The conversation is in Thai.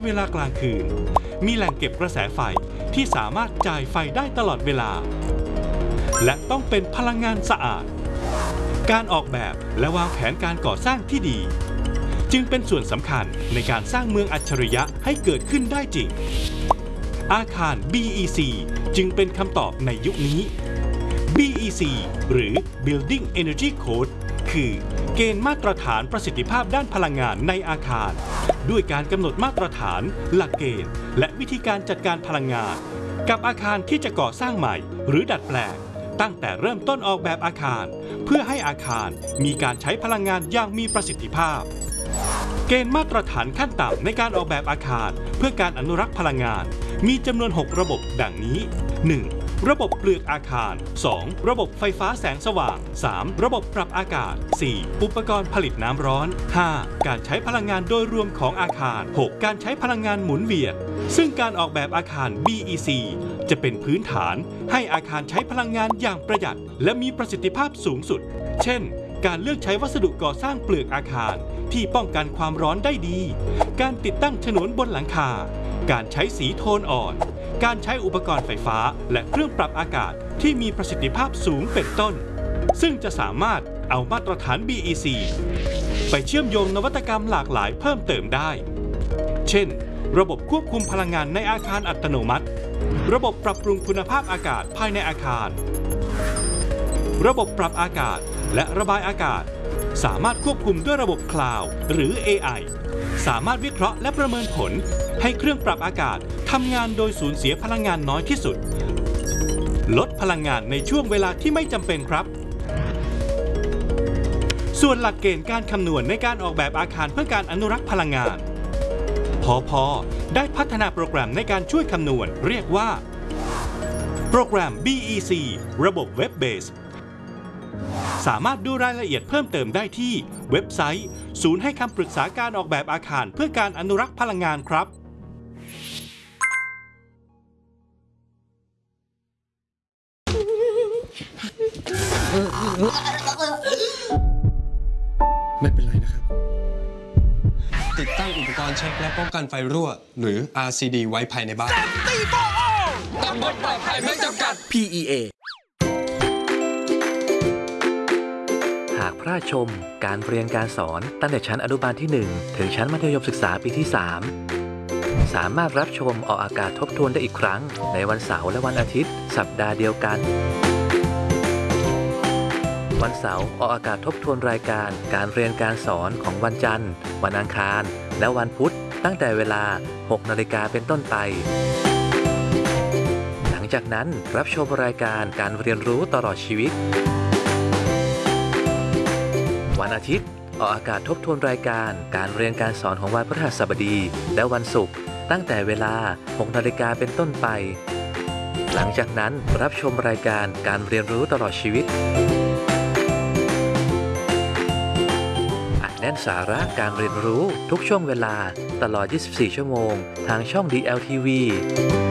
เวลากลางคืนมีแหล่งเก็บกระแสไฟที่สามารถจ่ายไฟได้ตลอดเวลาและต้องเป็นพลังงานสะอาดการออกแบบและวางแผนการก่อสร้างที่ดีจึงเป็นส่วนสำคัญในการสร้างเมืองอัจฉริยะให้เกิดขึ้นได้จริงอาคาร BEC จึงเป็นคำตอบในยุคนี้ BEC หรือ Building Energy Code คือเกณฑ์มาตรฐานประสิทธิภาพด้านพลังงานในอาคารด้วยการกำหนดมาตรฐานหลักเกณฑ์และวิธีการจัดการพลังงานกับอาคารที่จะก่อสร้างใหม่หรือดัดแปลงตั้งแต่เริ่มต้นออกแบบอาคารเพื่อให้อาคารมีการใช้พลังงานอย่างมีประสิทธิภาพเกณฑ์มาตรฐานขั้นต่ำในการออกแบบอาคารเพื่อการอนุรักษ์พลังงานมีจำนวน6ระบบดังนี้ 1. ระบบเปลือกอาคาร 2. ระบบไฟฟ้าแสงสว่าง 3. ระบบปรับอากาศ 4. อุปกรณ์ผลิตน้ำร้อน 5. การใช้พลังงานโดยรวมของอาคาร 6. การใช้พลังงานหมุนเวียนซึ่งการออกแบบอาคาร BEC จะเป็นพื้นฐานให้อาคารใช้พลังงานอย่างประหยัดและมีประสิทธิภาพสูงสุดเช่นการเลือกใช้วัสดุก่อสร้างเปลือกอาคารที่ป้องกันความร้อนได้ดีการติดตั้งฉนวนบนหลังคาการใช้สีโทนอ่อนการใช้อุปกรณ์ไฟฟ้าและเครื่องปรับอากาศที่มีประสิทธิภาพสูงเป็นต้นซึ่งจะสามารถเอามาตรฐาน BEC ไปเชื่อมโยงนวัตกรรมหลากหลายเพิ่มเติมได้เช่นระบบควบคุมพลังงานในอาคารอัตโนมัติระบบปรับปรุงคุณภาพอากาศภายในอาคารระบบปรับอากาศและระบายอากาศสามารถควบคุมด้วยระบบคลาวด์หรือ AI สามารถวิเคราะห์และประเมินผลให้เครื่องปรับอากาศทำงานโดยสูญเสียพลังงานน้อยที่สุดลดพลังงานในช่วงเวลาที่ไม่จำเป็นครับส่วนหลักเกณฑ์การคำนวณในการออกแบบอาคารเพื่อการอนุรักษ์พลังงานพอได้พัฒนาโปรแกรมในการช่วยคำนวณเรียกว่าโปรแกรม BEC ระบบ Web Based สามารถดูรายละเอียดเพิ่มเติมได้ที่เว็บไซต์ศูนย์ให้คำปรึกษาการออกแบบอาคารเพื่อการอนุรักษ์พลังงานครับไม่เป็นไรนะครับติดตั้งอุปกรณ์เช็คและป้องกันไฟรั่วหรือ RCD ไว้ภายในบ้านตำบลปลอดภัยไม่จำกัด PEA หากพระชมการเรียนการสอนตั้งแต่ชั้นอนุบาลที่ 1 ถึงชั้นมัธยมศึกษาปีที่ 3 สามารถรับชมออกอากาศทบทวนได้อีกครั้งในวันเสาร์และวันอาทิตย์สัปดาห์เดียวกันวันเสาร์ออกอากาศทบทวนรายการการเรียนการสอนของวันจันทร์วันอังคารและวันพุธตั้งแต่เวลา 6 นาฬิกาเป็นต้นไปหลังจากนั้นรับชมรายการการเรียนรู้ตลอดชีวิตวันอาทิตย์ออกอากาศทบทวนรายการการเรียนการสอนของวันพฤหัสบดีและวันศุกร์ตั้งแต่เวลา 6 นาฬิกาเป็นต้นไปหลังจากนั้นรับชมรายการการเรียนรู้ตลอดชีวิตแน่นสาระการเรียนรู้ทุกช่วงเวลาตลอด 24 ชั่วโมงทางช่อง DLTV